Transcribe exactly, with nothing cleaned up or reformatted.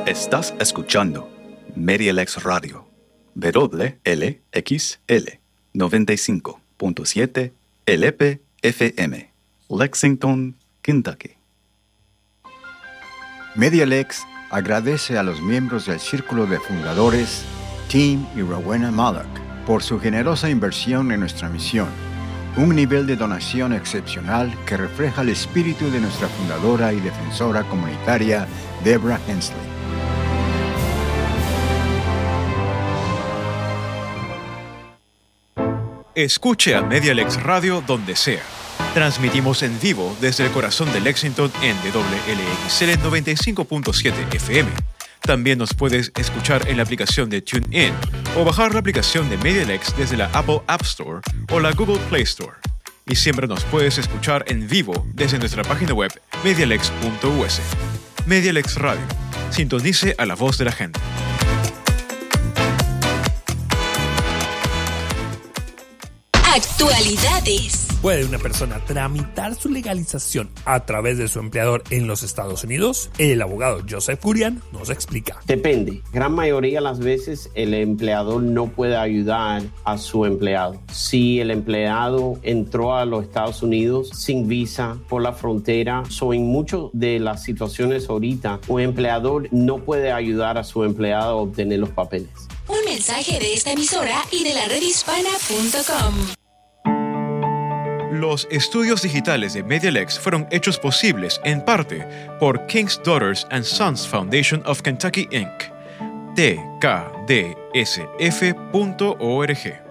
Estás escuchando MediaLex Radio, W L X L noventa y cinco punto siete L P F M, Lexington, Kentucky. MediaLex agradece a los miembros del Círculo de Fundadores, Tim y Rowena Mallock, por su generosa inversión en nuestra misión, un nivel de donación excepcional que refleja el espíritu de nuestra fundadora y defensora comunitaria, Deborah Hensley. Escuche a MediaLex Radio donde sea. Transmitimos en vivo desde el corazón de Lexington en W L X L noventa y cinco punto siete F M. También nos puedes escuchar en la aplicación de TuneIn o bajar la aplicación de MediaLex desde la Apple App Store o la Google Play Store. Y siempre nos puedes escuchar en vivo desde nuestra página web medialex punto u s. MediaLex Radio. Sintonice a la voz de la gente. Actualidades. ¿Puede una persona tramitar su legalización a través de su empleador en los Estados Unidos? El abogado Joseph Kurian nos explica. Depende. Gran mayoría de las veces el empleador no puede ayudar a su empleado. Si el empleado entró a los Estados Unidos sin visa por la frontera, so en muchas de las situaciones ahorita, un empleador no puede ayudar a su empleado a obtener los papeles. Un mensaje de esta emisora y de la red hispana punto com. Los estudios digitales de MediaLex fueron hechos posibles en parte por King's Daughters and Sons Foundation of Kentucky incorporated. T K D S F punto org.